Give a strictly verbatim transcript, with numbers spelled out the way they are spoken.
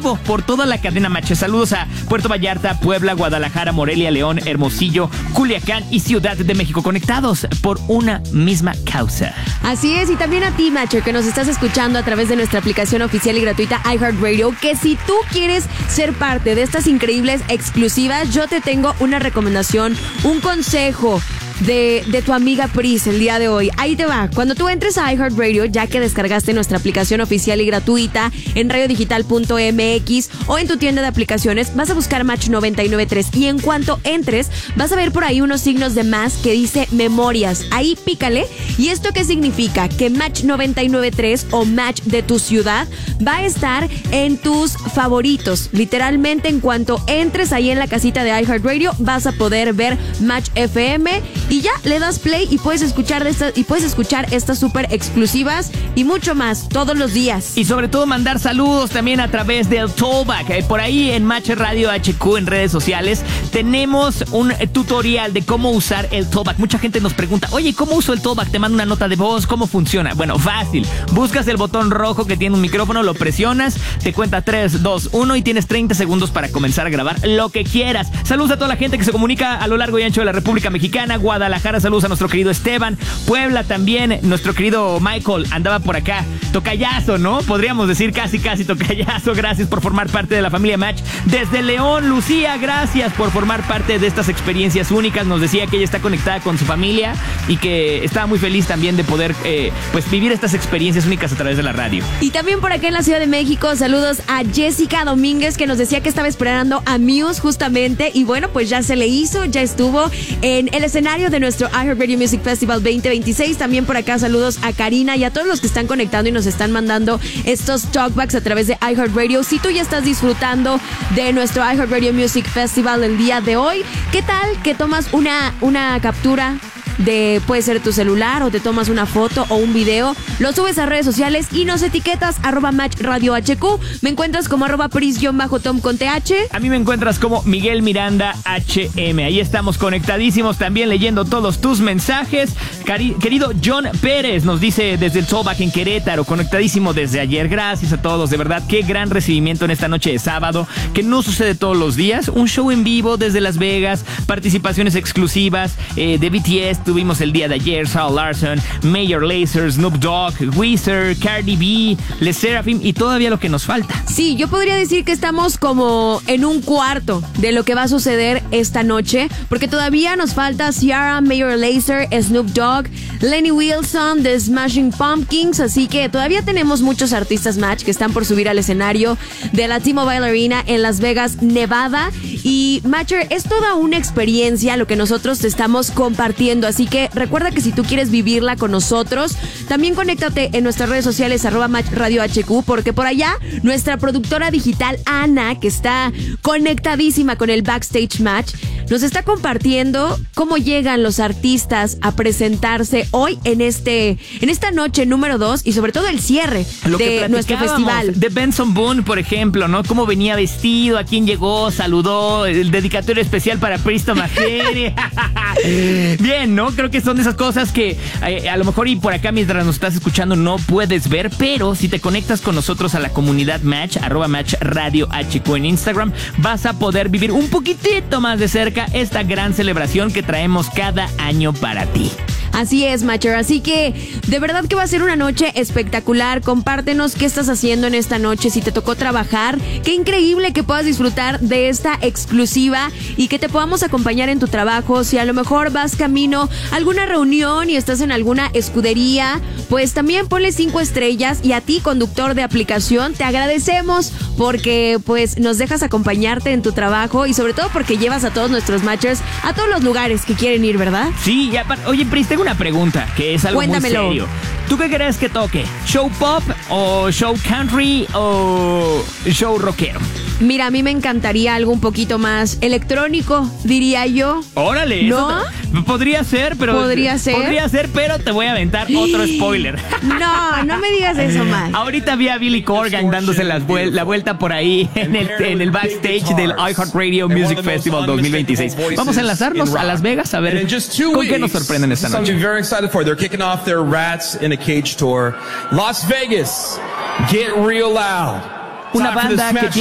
vivo por toda la cadena Match. Saludos a Puerto Vallarta, Puebla, Guadalajara, Morelia, León, Hermosillo, Culiacán y Ciudad de México, conectados por una misma causa. Así es, y también a ti, Matcher, que nos estás escuchando a través de nuestra aplicación oficial y gratuita iHeartRadio, que si tú quieres ser parte de estas increíbles exclusivas, yo te tengo una recomendación, un consejo de, de tu amiga Pris el día de hoy. Ahí te va. Cuando tú entres a iHeartRadio, ya que descargaste nuestra aplicación oficial y gratuita en radio digital punto m x o en tu tienda de aplicaciones, vas a buscar Match noventa y nueve punto tres y en cuanto entres, vas a ver por ahí unos signos de más que dice Memorias. Ahí pícale. ¿Y esto qué significa? Que Match noventa y nueve punto tres o Match de tu ciudad va a estar en tus favoritos. Literalmente, en cuanto entres ahí en la casita de iHeartRadio, vas a poder ver Match F M y ya le das play y puedes escuchar de estas y puedes escuchar estas súper exclusivas y mucho más todos los días. Y sobre todo mandar saludos también a través del Tollback. Eh, por ahí en Match Radio H Q en redes sociales tenemos un eh, tutorial de cómo usar el Tollback. Mucha gente nos pregunta, oye, ¿cómo uso el Tollback? Te mando una nota de voz, ¿cómo funciona? Bueno, fácil. Buscas el botón rojo que tiene un micrófono, lo presionas, te cuenta tres, dos, uno y tienes treinta segundos para comenzar a grabar lo que quieras. Saludos a toda la gente que se comunica a lo largo y ancho de la República Mexicana. Guadalajara, saludos a nuestro querido Esteban. Puebla también, nuestro querido Michael andaba por acá. Tocayazo, ¿no? Podríamos decir casi, casi tocayazo. Gracias por formar parte de la familia Match. Desde León, Lucía, gracias por formar parte de estas experiencias únicas. Nos decía que ella está conectada con su familia y que estaba muy feliz también de poder eh, pues vivir estas experiencias únicas a través de la radio. Y también por acá en la Ciudad de México, saludos a Jessica Domínguez, que nos decía que estaba esperando a Muse justamente, y bueno, pues ya se le hizo, ya estuvo en el escenario de nuestro iHeartRadio Music Festival veinte veintiséis. También por acá saludos a Karina y a todos los que están conectando y nos están mandando estos talkbacks a través de iHeartRadio. Si tú ya estás disfrutando de nuestro iHeartRadio Music Festival el día de hoy, ¿qué tal que tomas una, una captura de, puede ser tu celular, o te tomas una foto o un video, lo subes a redes sociales y nos etiquetas arroba Match Radio H Q? Me encuentras como arroba Pris-Tom con T H. A mí me encuentras como Miguel Miranda H M. Ahí estamos conectadísimos, también leyendo todos tus mensajes. Cari- querido John Pérez nos dice desde el Tollback en Querétaro, conectadísimo desde ayer. Gracias a todos, de verdad, qué gran recibimiento en esta noche de sábado, que no sucede todos los días. Un show en vivo desde Las Vegas, participaciones exclusivas eh, de B T S. Tuvimos el día de ayer Sarah Larson, Major Lazer, Snoop Dogg, Weezer, Cardi B, Le Sserafim y todavía lo que nos falta. Sí, yo podría decir que estamos como en un cuarto de lo que va a suceder esta noche, porque todavía nos falta Ciara, Major Lazer, Snoop Dogg, Lenny Wilson, The Smashing Pumpkins, así que todavía tenemos muchos artistas Match que están por subir al escenario de la T-Mobile Arena en Las Vegas, Nevada. Y Matcher, es toda una experiencia lo que nosotros te estamos compartiendo, así que recuerda que si tú quieres vivirla con nosotros, también conéctate en nuestras redes sociales arroba Match Radio H Q, porque por allá nuestra productora digital Ana, que está conectadísima con el Backstage Match, nos está compartiendo cómo llegan los artistas a presentarse hoy en este en esta noche número dos y sobre todo el cierre Lo de nuestro festival. De Benson Boone, por ejemplo, ¿no? Cómo venía vestido, a quién llegó, saludó, el dedicatorio especial para Pristo Majere. Bien, ¿no? Creo que son de esas cosas que eh, a lo mejor y por acá mientras nos estás escuchando no puedes ver, pero si te conectas con nosotros a la comunidad Match, arroba Match Radio H Q en Instagram, vas a poder vivir un poquitito más de cerca esta gran celebración que traemos cada año para ti. Así es, Matcher, así que de verdad que va a ser una noche espectacular. Compártenos qué estás haciendo en esta noche, si te tocó trabajar. Qué increíble que puedas disfrutar de esta exclusiva y que te podamos acompañar en tu trabajo. Si a lo mejor vas camino a alguna reunión y estás en alguna escudería, pues también ponle cinco estrellas. Y a ti, conductor de aplicación, te agradecemos porque pues nos dejas acompañarte en tu trabajo y sobre todo porque llevas a todos nuestros Matchers a todos los lugares que quieren ir, ¿verdad? Sí, ya, oye, Pris, tengo una pregunta que es algo Cuéntamelo. muy serio. ¿Tú qué crees que toque? ¿Show pop o show country o show rockero? Mira, a mí me encantaría algo un poquito más electrónico, diría yo. Órale, ¿no? eso te, podría ser, pero podría ser. Podría ser, pero te voy a aventar otro spoiler. No, no me digas eso, Mike. Ahorita vi a Billy Corgan dándose las vuel- la vuelta por ahí en el, en el backstage del iHeartRadio Music Festival dos mil veintiséis. Vamos a enlazarnos a Las Vegas a ver con qué nos sorprenden esta noche. Something very excited for. They're kicking off their Rats in a Cage tour. Las Vegas, get real loud. Una banda que